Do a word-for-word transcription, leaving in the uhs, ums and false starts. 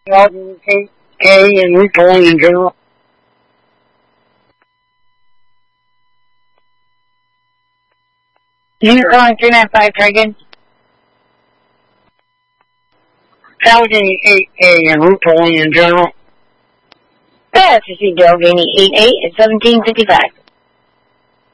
Allegheny eight A and Route twenty in general. Unit calling three nine five, try again. Allegheny eight A and Route twenty in general. That's received Allegheny eight A at seventeen fifty-five.